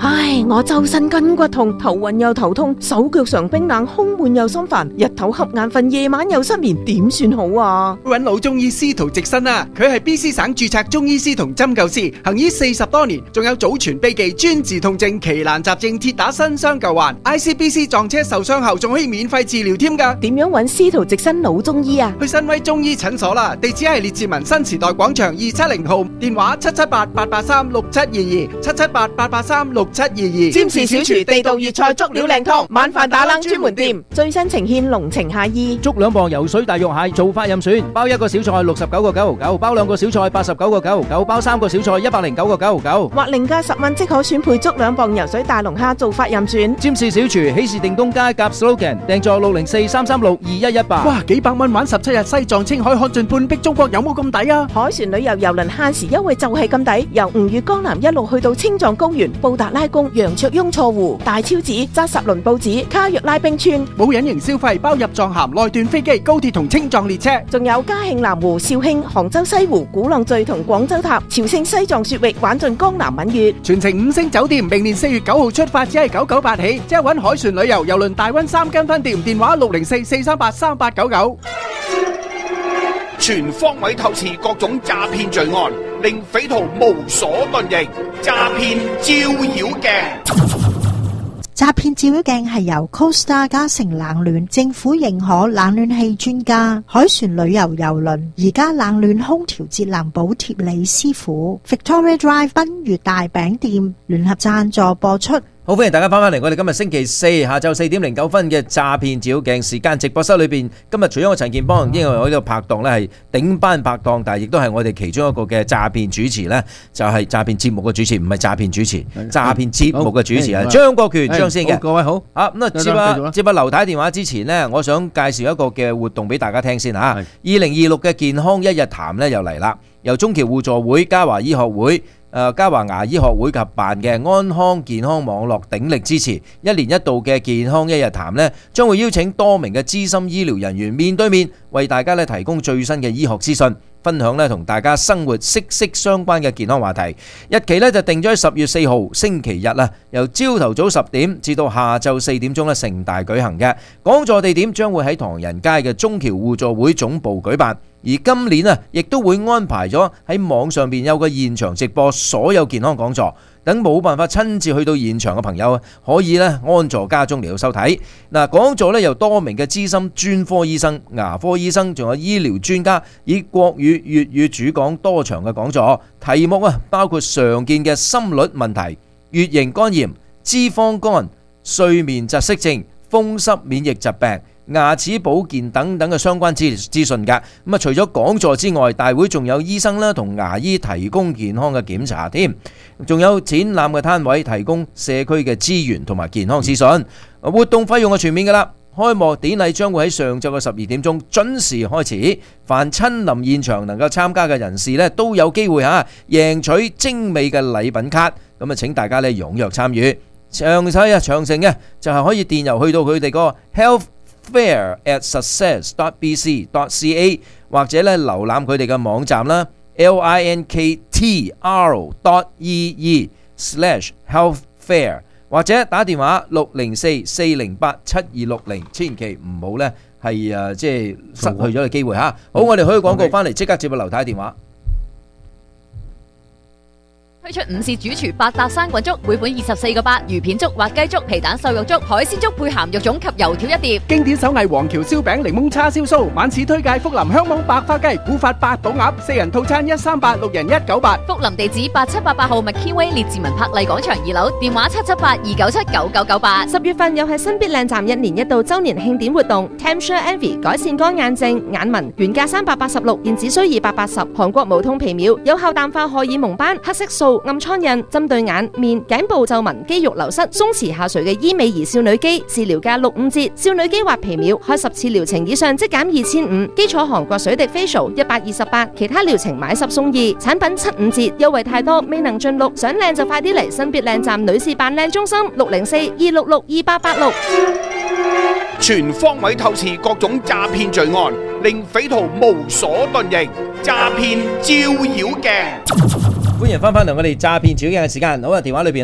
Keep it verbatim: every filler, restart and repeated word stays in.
唉，我周身筋骨痛，頭暈又頭痛，手腳常冰冷，胸悶又心煩，日頭瞌眼瞓，夜晚又失眠，點算好啊？ 揾老中醫司徒直新啊，佢係 B C 省註冊中醫師同針灸師，行醫四十多年，仲有祖傳秘技專治痛症、奇難雜症，鐵打新傷舊患。I C B C 撞車受傷後仲可以免費治療添㗎。 點樣揾司徒直新老中醫啊？ 去新威中醫診所啦，地址係列治文新時代廣場二七零號，電話七七八八八三六七二二，七七八八八三六七二二。 占士小廚地道粵菜足料靚湯，晚飯打冷專門店，最新呈現濃情夏意。 粥兩磅游水大肉蟹做法任選，包一個小菜六十九個九毫九，包兩個小菜八十九個九毫九，包三個小菜一百零九個九毫九， 或另加十蚊即可選配足兩磅游水大龍蝦做法任選。 占士小廚喜事定東街夾 slogan， 訂座六零四三三六二一一八。 哇，幾百蚊玩十七日西藏青海看盡半壁中國，有冇咁抵啊？ 海船旅遊郵輪限時優惠就係咁抵，由吳越江南一路去到青藏高原、布達拉宮、羊卓雍錯湖、大昭寺、扎實倫布寺、卡若拉冰川， 冇隱形消費，包入藏函、內段飛機、高鐵同青藏列車， 仲有嘉慶南湖、肇慶、杭州西湖、鼓浪嶼同廣州塔、朝聖西藏雪域，玩盡江南閩粵， 全程五星酒店，明年四月九號出發，只係九九八起，即係搵海船旅遊郵輪大溫三間分店，電話六零四四三八三八九九。 全方位透視各種詐騙罪案，令匪徒無所遁形。詐騙照妖鏡， 詐騙照妖鏡係由 Costa 嘉誠冷暖政府認可冷暖氣專家海船旅遊郵輪而家冷暖空調節能補貼李師傅 Victoria Drive 賓悅大餅店聯合贊助播出。 好，歡迎大家翻返嚟我哋今日星期四下晝四點零九分嘅詐騙照妖鏡時間直播室裏邊。今日除咗我陳健邦，因為我呢個拍檔呢係頂班拍檔，但係亦都係我哋其中一個嘅詐騙主持呢，就係詐騙節目嘅主持，唔係詐騙主持，詐騙節目嘅主持係張國權張先嘅。 各位好， 啊咁啊接啊接啊劉太電話之前呢，我想介紹一個嘅活動俾大家聽先嚇。二零二六嘅健康一日談呢又嚟啦，由中僑互助會、嘉華醫學會、誒嘉華牙醫學會及辦嘅安康健康網絡鼎力支持，一年一度嘅健康一日談呢，將會邀請多名嘅資深醫療人員面對面，為大家咧提供最新嘅醫學資訊，分享咧同大家生活息息相關嘅健康話題。日期咧就定咗喺十月四號星期日啦，由朝頭早十點至到下晝四點鐘咧盛大舉行嘅。講座地點將會喺唐人街嘅中僑互助會總部舉辦。而今年啊，亦都會安排咗喺網上邊有個現場直播所有健康講座，等冇辦法親自去到現場嘅朋友可以咧安坐家中嚟到收睇。嗱，講座咧由多名嘅資深專科醫生、牙科醫生，仲有醫療專家，以國語、粵語主講多場嘅講座，題目啊包括常見嘅心律問題、乙型肝炎、脂肪肝、睡眠窒息症、風濕免疫疾病、牙齒保健等等嘅相關資資訊㗎。咁啊，除咗講座之外，大會仲有醫生啦同牙醫提供健康嘅檢查添，仲有展覽嘅攤位提供社區嘅資源同埋健康資訊。活動費用係全面㗎啦。開幕典禮將會喺上晝嘅十二點鐘準時開始，凡親臨現場能夠參加嘅人士呢，都有機會嚇贏取精美嘅禮品卡。咁啊，請大家呢踴躍參與。詳細啊，詳情嘅就係可以電郵去到佢哋個 healthfair at success dot b c dot c a 或者咧瀏覽佢哋嘅網站啦 linktr dot e e slash healthfair 或者打電話六零四四零八七二六零，千祈唔好咧係誒即係失去咗嘅機會嚇。好，我哋去廣告翻嚟，即刻接個劉太電話。 推出午市主廚百搭生滾粥，每款二十四個八，魚片粥、滑雞粥、皮蛋瘦肉粥、海鮮粥配鹹肉粽及油條一碟。 經典手藝黃橋燒餅、檸檬叉燒酥，晚市推介福林香網白花雞、古法八寶鴨，四人套餐一三八，六人一九八。 福林地址八七八八號麥堅威列治文柏麗廣場二樓，電話七七八二九七九九九八。 十月份又係新必靚站一年一度周年慶典活動 ，Tempsure Envy 改善乾眼症、眼紋，原價三百八十六，現只需二百八十。韓國無痛皮秒有效淡化荷爾蒙斑、黑色素、暗瘡印。針對眼、面、頸部皺紋、肌肉流失、鬆弛下垂嘅醫美儀少女肌，治療價六五折。少女肌畫皮秒開十次療程以上即減二千五。基礎韓國水滴 facial 一百二十八，其他療程買十送二，產品七五折，優惠太多未能盡錄。想靚就快啲嚟新必靚站女士扮靚中心六零四二六六二八八六。 全方位透視各種詐騙罪案，令匪徒無所遁形。詐騙照妖鏡。 歡迎翻返嚟我哋詐騙照妖鏡嘅時間。好啊，電話裏邊